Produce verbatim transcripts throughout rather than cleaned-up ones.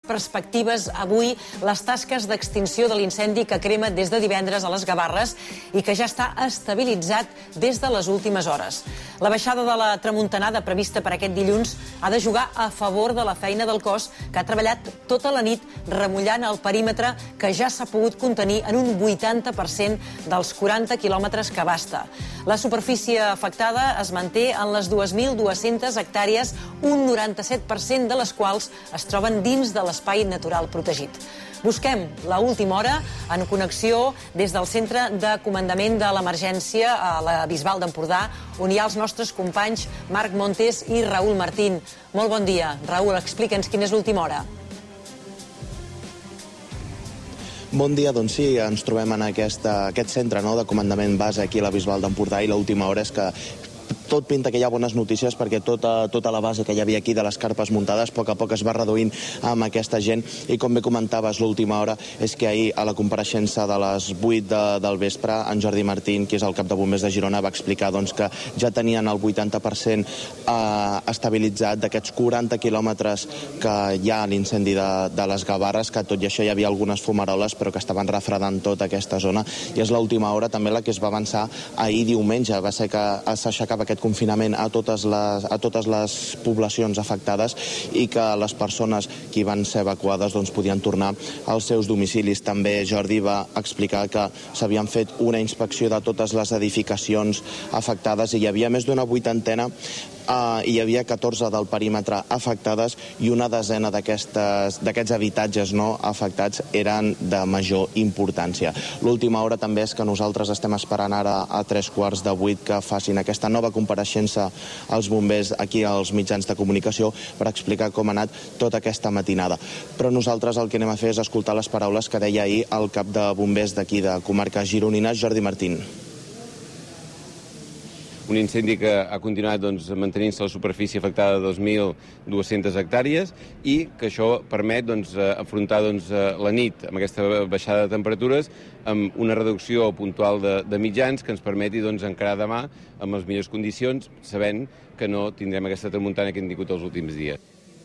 perspectives avui les tasques d'extinció de l'incendi que crema des de divendres a les Gavarres i que ja està estabilitzat des de les últimes hores. La baixada de la tramuntanada prevista per aquest dilluns ha de jugar a favor de la feina del cos, que ha treballat tota la nit remullant el perímetre, que ja s'ha pogut contenir en un vuitanta per cent dels quaranta quilòmetres que abasta. La superfície afectada es manté en les dues mil dues-centes hectàrees, un noranta-set per cent de les quals es troben dins de l'espai natural protegit. Busquem l'última hora en connexió des del Centre de Comandament de l'Emergència a la Bisbal d'Empordà, on hi ha els nostres companys Marc Montes i Raül Martín. Molt bon dia. Raül, explica'ns quina és l'última hora. Bon dia, doncs sí, ens trobem en aquest centre de comandament base aquí a la Bisbal d'Empordà i l'última hora és que tot pinta que hi ha bones notícies perquè tota, tota la base que hi havia aquí de les carpes muntades a poc a poc es va reduint amb aquesta gent i com bé comentaves l'última hora és que ahir a la compareixença de les vuit de, del vespre en Jordi Martín, que és el cap de bombers de Girona, va explicar doncs, que ja tenien el vuitanta per cent eh, estabilitzat d'aquests quaranta quilòmetres que hi ha a l'incendi de, de les Gavarres, que tot i això hi havia algunes fumaroles però que estaven refredant tota aquesta zona i és l'última hora també la que es va avançar ahir diumenge, va ser que s'aixecava aquest confinament a totes les, a totes les poblacions afectades i que les persones que van ser evacuades doncs, podien tornar als seus domicilis. També Jordi va explicar que s'havien fet una inspecció de totes les edificacions afectades i hi havia més d'una vuitantena Uh, hi havia catorze del perímetre afectades i una desena d'aquests habitatges no afectats eren de major importància. L'última hora també és que nosaltres estem esperant ara a tres quarts de vuit que facin aquesta nova compareixença als bombers aquí als mitjans de comunicació per explicar com ha anat tota aquesta matinada. Però nosaltres el que anem a fer és escoltar les paraules que deia ahir el cap de bombers d'aquí de comarques gironines, Jordi Martín. Un incendi que ha continuat doncs, mantenint-se la superfície afectada de dos mil dues-centes hectàrees i que això permet doncs, afrontar doncs, la nit amb aquesta baixada de temperatures amb una reducció puntual de, de mitjans que ens permeti doncs, encarar demà amb les millors condicions, sabent que no tindrem aquesta tramuntana que hem tingut els últims dies.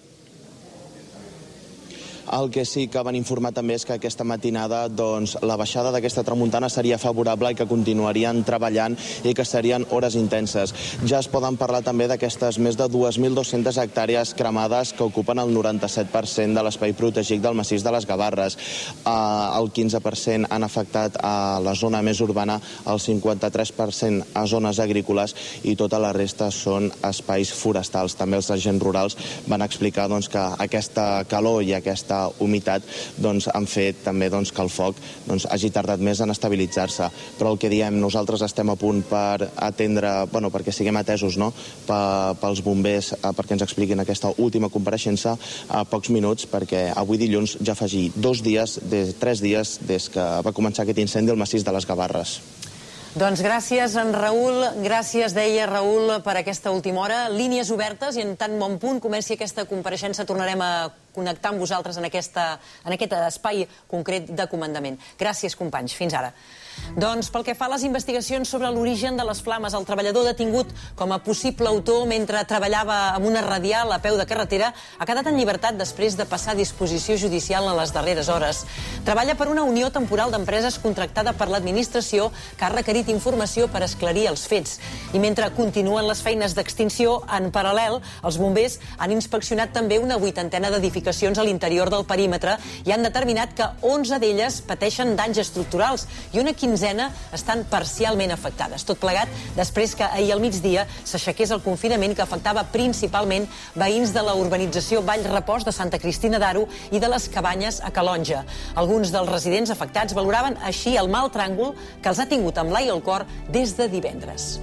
El que sí que van informar també és que aquesta matinada doncs, la baixada d'aquesta tramuntana seria favorable i que continuarien treballant i que serien hores intenses. Ja es poden parlar també d'aquestes més de dues mil dues-centes hectàrees cremades que ocupen el noranta-set per cent de l'espai protegit del massís de les Gavarres. Uh, el quinze per cent han afectat a la zona més urbana, el cinquanta-tres per cent a zones agrícoles i tota la resta són espais forestals. També els agents rurals van explicar doncs, que aquesta calor i aquesta humitat doncs, han fet també doncs, que el foc doncs, hagi tardat més en estabilitzar-se. Però el que diem, nosaltres estem a punt per atendre, bueno, perquè siguem atesos no? pels bombers perquè ens expliquin aquesta última compareixença a pocs minuts, perquè avui dilluns ja fa dos dies, de, tres dies des que va començar aquest incendi al massís de les Gavarres. Doncs gràcies, en Raül. Gràcies, deia Raül, per aquesta última hora. Línies obertes i en tan bon punt comenci aquesta compareixença tornarem a connectar amb vosaltres en, aquesta, en aquest espai concret de comandament. Gràcies, companys. Fins ara. Doncs pel que fa a les investigacions sobre l'origen de les flames, el treballador detingut com a possible autor mentre treballava amb una radial a peu de carretera ha quedat en llibertat després de passar a disposició judicial en les darreres hores. Treballa per una unió temporal d'empreses contractada per l'administració que ha requerit informació per esclarir els fets. I mentre continuen les feines d'extinció, en paral·lel, els bombers han inspeccionat també una vuitantena d'edificacions a l'interior del perímetre i han determinat que onze d'elles pateixen danys estructurals i una quinzena estan parcialment afectades. Tot plegat després que ahir al migdia s'aixequés el confinament que afectava principalment veïns de la urbanització Vall Repòs de Santa Cristina d'Aro i de les Cabanyes a Calonja. Alguns dels residents afectats valoraven així el mal tràngol que els ha tingut amb l'ai al cor des de divendres.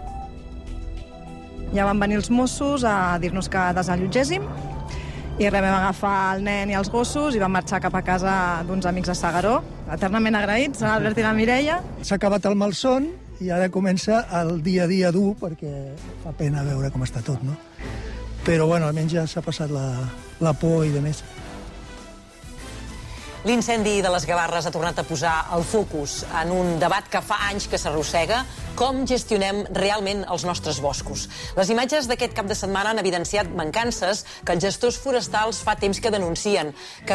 Ja van venir els Mossos a dir-nos que desallotgéssim i res, vam agafar el nen i els gossos i vam marxar cap a casa d'uns amics a S'Agaró, eternament agraïts, l'Albert i la Mireia. S'ha acabat el malson i ara comença el dia a dia dur perquè fa pena veure com està tot, no? Però, bueno, almenys ja s'ha passat la, la por i de més. L'incendi de les Gavarres ha tornat a posar el focus en un debat que fa anys que s'arrossega, com gestionem realment els nostres boscos. Les imatges d'aquest cap de setmana han evidenciat mancances que els gestors forestals fa temps que denuncien, que